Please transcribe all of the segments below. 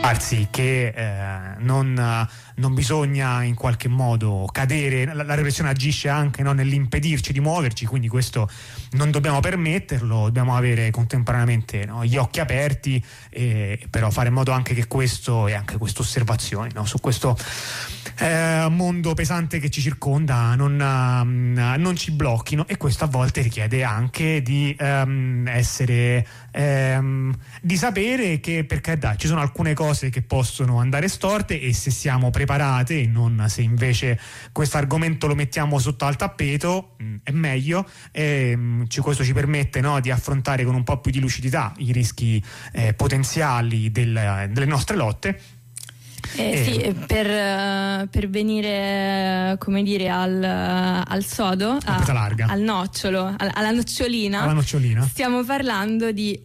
Anzi, che non bisogna in qualche modo cadere, la repressione agisce anche, no, nell'impedirci di muoverci, quindi questo non dobbiamo permetterlo, dobbiamo avere contemporaneamente, no, gli occhi aperti, però fare in modo anche che questo e anche queste osservazioni, no, su questo mondo pesante che ci circonda non ci blocchino, e questo a volte richiede anche di essere di sapere che, perché ci sono alcune cose che possono andare storte, e se siamo preparate, e non se invece questo argomento lo mettiamo sotto al tappeto, è meglio, questo ci permette, no, di affrontare con un po' più di lucidità i rischi potenziali delle nostre lotte. Sì, per venire, come dire, al sodo, al nocciolo, alla nocciolina, stiamo parlando di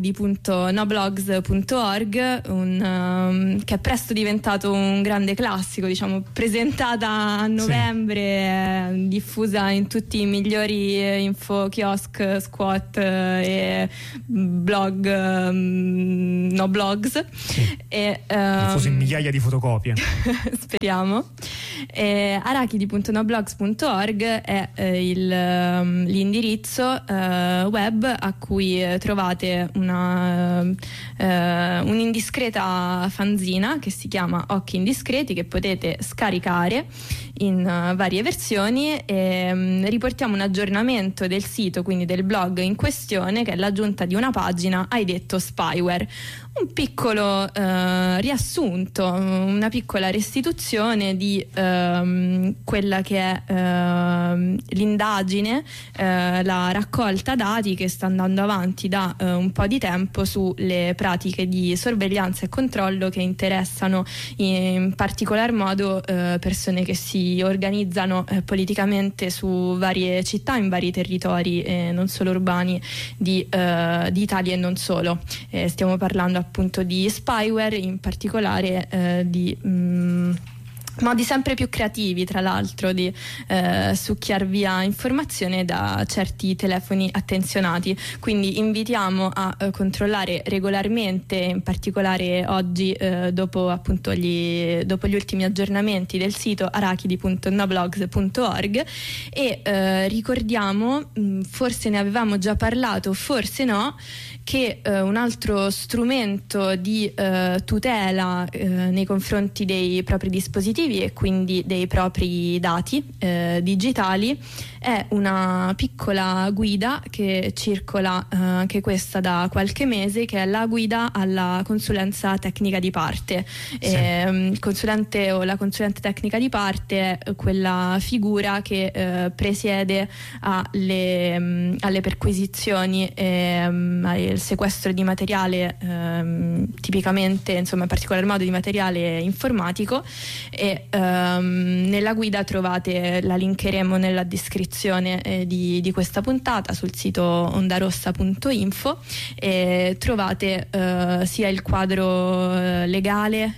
arachidi.noblogs.org, che è presto diventato un grande classico, diciamo, presentata a novembre, diffusa in tutti i migliori info, kiosk, squat e blog, no blogs, diffusa in migliaia di fotocopie. Speriamo. Arachidi.noblogs.org è l'indirizzo web a cui trovate un'indiscreta fanzina che si chiama Occhi Indiscreti, che potete scaricare in varie versioni, e riportiamo un aggiornamento del sito, quindi del blog in questione, che è l'aggiunta di una pagina Hai detto spyware, un piccolo riassunto, una piccola restituzione di quella che è l'indagine, la raccolta dati che sta andando avanti da un po' di tempo sulle pratiche di sorveglianza e controllo che interessano in particolar modo persone che si organizzano politicamente su varie città, in vari territori non solo urbani di Italia e non solo. Stiamo parlando appunto di spyware, in particolare di modi sempre più creativi, tra l'altro, di succhiar via informazione da certi telefoni attenzionati. Quindi invitiamo a controllare regolarmente, in particolare oggi, dopo gli ultimi aggiornamenti del sito arachidi.noblogs.org, e ricordiamo, forse ne avevamo già parlato, forse no, che un altro strumento di tutela nei confronti dei propri dispositivi e quindi dei propri dati digitali è una piccola guida che circola anche questa da qualche mese, che è la guida alla consulenza tecnica di parte. Il consulente o la consulente tecnica di parte è quella figura che presiede alle perquisizioni e al sequestro di materiale, tipicamente, insomma, in particolar modo di materiale informatico, e nella guida trovate, la linkeremo nella descrizione di questa puntata sul sito ondarossa.info, e trovate sia il quadro legale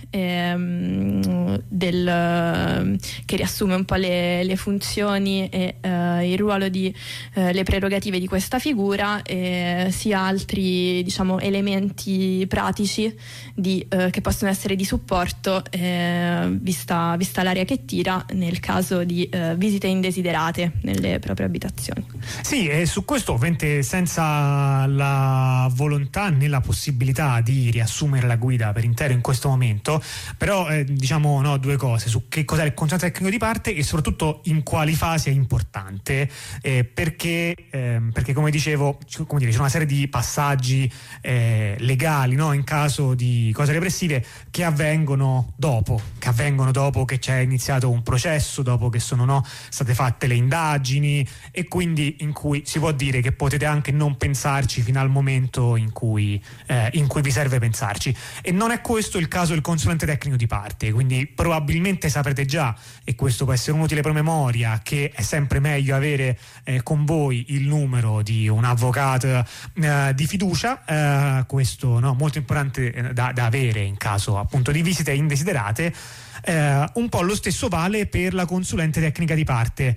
che riassume un po' le funzioni e il ruolo le prerogative di questa figura, sia altri, diciamo, elementi pratici che possono essere di supporto, vista l'area che tira nel caso di visite indesiderate nelle proprie abitazioni. Sì, e su questo, ovviamente, senza la volontà né la possibilità di riassumere la guida per intero in questo momento, però diciamo, no, due cose: su che cos'è il consulente tecnico di parte e soprattutto in quali fasi è importante, perché come dicevo, c'è una serie di passaggi legali, no, in caso di cose repressive che avvengono dopo che c'è iniziato un processo, dopo che sono state fatte le indagini, e quindi in cui si può dire che potete anche non pensarci fino al momento in cui vi serve pensarci. E non è questo il caso del consulente tecnico di parte, quindi probabilmente saprete già, e questo può essere un utile promemoria, che è sempre meglio avere con voi il numero di un avvocato di fiducia, questo, no, molto importante da avere in caso appunto di visite indesiderate. Un po' lo stesso vale per la consulente tecnica di parte,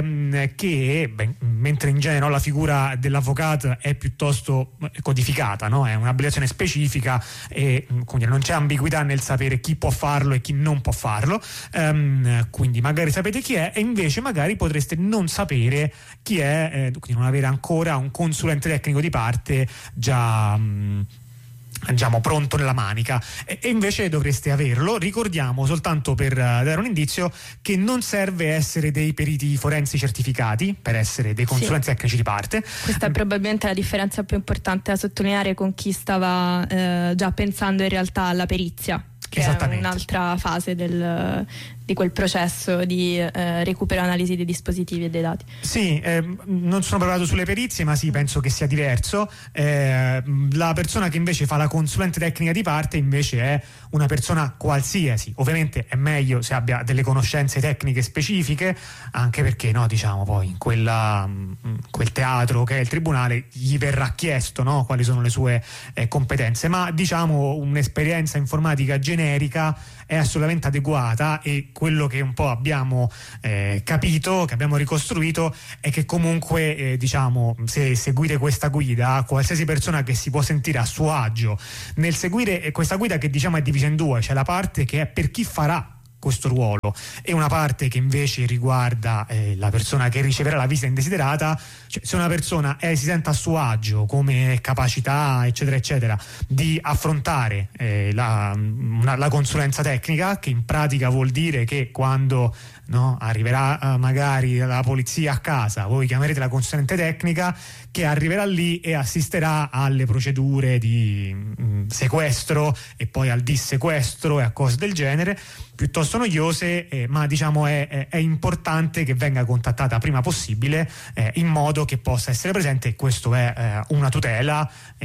che mentre in genere la figura dell'avvocato è piuttosto codificata, no? È un'abilitazione specifica e quindi non c'è ambiguità nel sapere chi può farlo e chi non può farlo, quindi magari sapete chi è e invece magari potreste non sapere chi è, quindi non avere ancora un consulente tecnico di parte già diciamo pronto nella manica, e invece dovreste averlo. Ricordiamo, soltanto per dare un indizio, che non serve essere dei periti forensi certificati per essere dei consulenti tecnici di parte. Questa è probabilmente la differenza più importante da sottolineare con chi stava già pensando in realtà alla perizia, che è un'altra fase di quel processo di recupero e analisi dei dispositivi e dei dati. Sì, non sono preparato sulle perizie, ma sì, penso che sia diverso. La persona che invece fa la consulente tecnica di parte invece è una persona qualsiasi. Ovviamente è meglio se abbia delle conoscenze tecniche specifiche, anche perché diciamo poi in quel teatro che è il tribunale gli verrà chiesto, no, quali sono le sue competenze, ma diciamo un'esperienza informatica generica è assolutamente adeguata, e quello che un po' abbiamo capito, che abbiamo ricostruito, è che comunque diciamo, se seguite questa guida, qualsiasi persona che si può sentire a suo agio nel seguire questa guida, che diciamo è divisa in due, c'è la parte che è per chi farà questo ruolo e una parte che invece riguarda la persona che riceverà la visita indesiderata. Cioè, se una persona si sente a suo agio come capacità eccetera eccetera di affrontare la consulenza tecnica, che in pratica vuol dire che quando arriverà magari la polizia a casa, voi chiamerete la consulente tecnica che arriverà lì e assisterà alle procedure di sequestro e poi al dissequestro e a cose del genere, piuttosto noiose, ma diciamo è importante che venga contattata prima possibile, in modo che possa essere presente. Questo è una tutela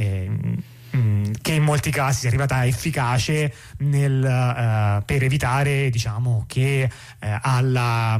che in molti casi è arrivata efficace per evitare, diciamo, che alla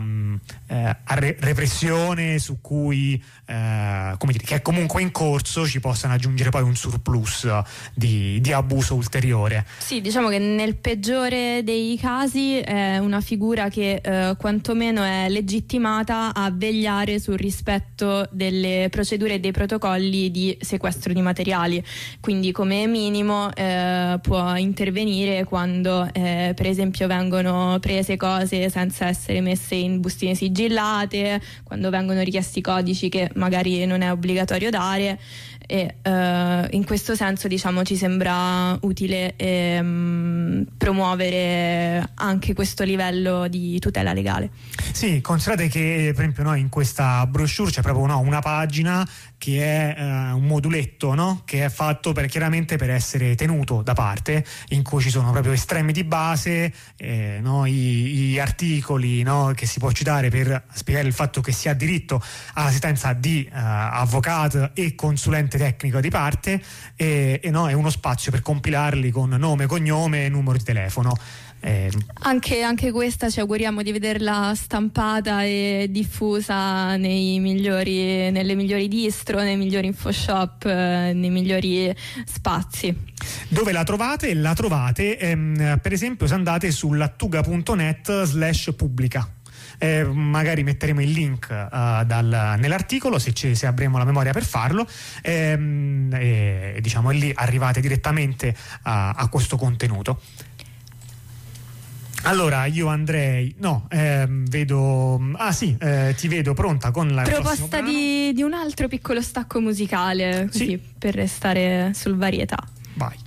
repressione su cui come dire, che è comunque in corso, ci possano aggiungere poi un surplus di abuso ulteriore. Sì, diciamo che nel peggiore dei casi è una figura che quantomeno è legittimata a vegliare sul rispetto delle procedure e dei protocolli di sequestro di materiali, quindi come minimo può intervenire quando per esempio vengono prese cose senza essere messe in bustine sigillate, quando vengono richiesti codici che magari non è obbligatorio dare, e in questo senso diciamo ci sembra utile promuovere anche questo livello di tutela legale. Sì, considerate che per esempio in questa brochure c'è proprio una pagina che è un moduletto, che è fatto chiaramente per essere tenuto da parte, in cui ci sono proprio estremi di base, gli articoli che si può citare per spiegare il fatto che si ha diritto all'assistenza di avvocato e consulente tecnico di parte, e è uno spazio per compilarli con nome, cognome e numero di telefono. Anche questa ci auguriamo di vederla stampata e diffusa nelle migliori distro, nei migliori infoshop, nei migliori spazi. Dove la trovate? La trovate per esempio se andate sull'attuga.net/pubblica. Magari metteremo il link nell'articolo se avremo la memoria per farlo, diciamo, e lì arrivate direttamente a questo contenuto. Allora io andrei vedo ti vedo pronta con la proposta di un altro piccolo stacco musicale, così, sì, per restare sul varietà. Vai.